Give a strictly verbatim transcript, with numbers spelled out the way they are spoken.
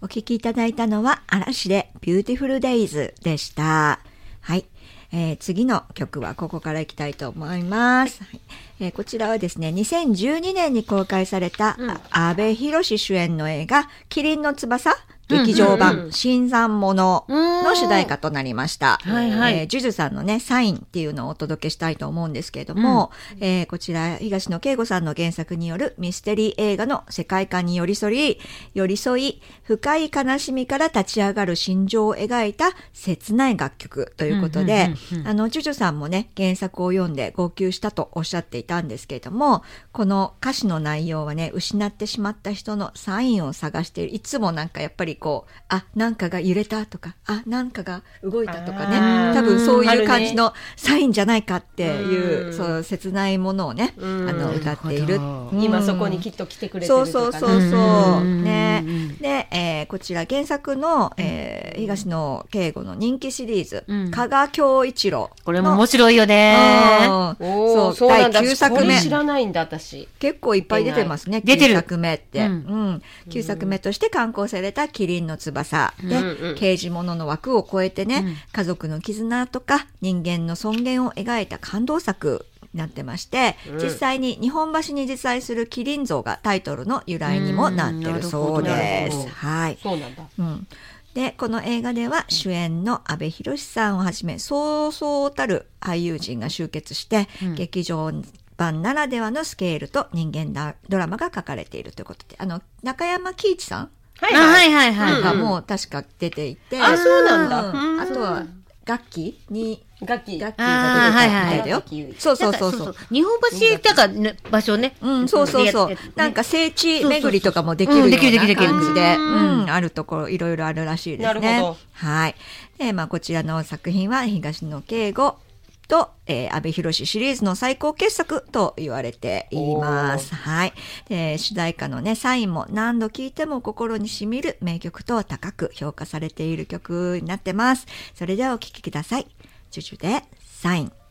お聴きいただいたのは嵐で Beautiful Days でした。はい。えー、次の曲はここからいきたいと思います。はい、えー、こちらはですね、にせんじゅうにねんに公開された、うん、阿部寛主演の映画、キリンの翼劇場版、うんうんうん、新参者の主題歌となりました。はいはい。えー、ジュジュさんのね、サインっていうのをお届けしたいと思うんですけれども、うん、えー、こちら、東野圭吾さんの原作によるミステリー映画の世界観に寄り添い、寄り添い、深い悲しみから立ち上がる心情を描いた切ない楽曲ということで、うんうんうんうん、あの、ジュジュさんもね、原作を読んで号泣したとおっしゃっていたんですけれども、この歌詞の内容はね、失ってしまった人のサインを探している。いつもなんかやっぱりこう、あ、なんかが揺れたとか、あ、なんかが動いたとかね、多分そういう感じのサインじゃないかっていう、そう切ないものをね、あの歌っている。 今そこにきっと来てくれてるとかね。 そうそうそうそう。ね。で、えー、こちら原作の、えー、東野圭吾の人気シリーズ、うん、加賀恭一郎。 これも面白いよね。 そう、そうだいきゅうさくめ。 これ知らないんだ私。 結構いっぱい出てますね。 出てる。 きゅうさくめって。うん。きゅうさくめとして刊行されたキリンの翼で、うんうん、刑事物の枠を超えてね、うん、家族の絆とか人間の尊厳を描いた感動作になってまして、うん、実際に日本橋に実在するキリン像がタイトルの由来にもなってるそうです。はい。 そうなんだ。 うん。で、この映画では主演の阿部寛さんをはじめ、そうそうたる俳優陣が集結して、うん、劇場版ならではのスケールと人間ドラマが書かれているということで、あの、中山貴一さんはいはいはいはい。 がもう確か出ていて。 あ、そうなんだ。 うん、あとは、楽器に、 楽器。 楽器が出てたみたいだよ。そうそうそうそう。 日本橋だからね、場所ね。 うん、そうそうそう。なんか聖地巡りとかもできるような感じで、うん、あるところいろいろあるらしいですね。なるほど。はい。で、まあこちらの作品は東野圭吾と、えー、阿部寛シリーズの最高傑作と言われています。はい。で、主題歌のね、サインも何度聴いても心に染みる名曲と高く評価されている曲になってます。それではお聴きください。ジュジュでサイン。